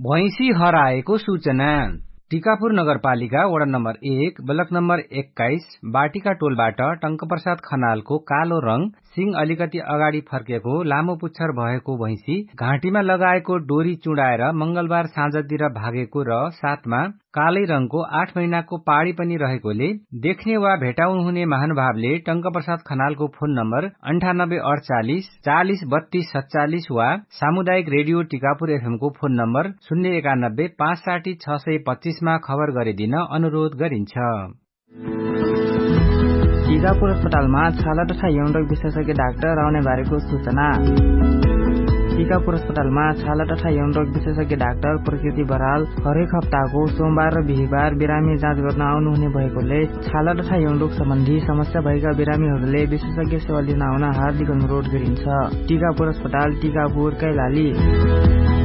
भैंसी हराएको सूचना। टिकापुर नगरपालिका वडा नम्बर 1 ब्लक नम्बर 21 बाटिका टोलबाट टंकप्रसाद खनालको कालो रंग सिंग अलिकति अगाडि फर्केको लामो पुच्छर भएको भैंसी घाँटीमा लगाएको डोरी चुडाएर मंगलबार साँझतिर भागेको र साथमा कालै रंगको 8 महिनाको पाडी पनि रहेकोले देख्ने वा भेटाउनु हुने महानुभावले टंकप्रसाद खनालको फोन नम्बर 9848 40 32 47 वा सामुदायिक रेडियो टिकापुर एफएम को फोन नम्बर 091 560 625 मा खबर गरिदिन अनुरोध गरिन्छ। टिकापुर अस्पतालमा छाला तथा यौन रोग विशेषज्ञ डाक्टर आउने बारेको सूचना। टिकापुर अस्पतालमा छाला तथा यौन रोग विशेषज्ञ डाक्टर प्रकृति बराल हरेक हप्ताको सोमबार र बिहीबार बिरामी जाँच गर्न आउनुहुने भएकोले छाला तथा यौन रोग सम्बन्धी समस्या भएका बिरामीहरूले विशेषज्ञ सेवा लिन आउन हार्दिक अनुरोध गरिन्छ। टिकापुर अस्पताल, टिकापुर, कैलाली।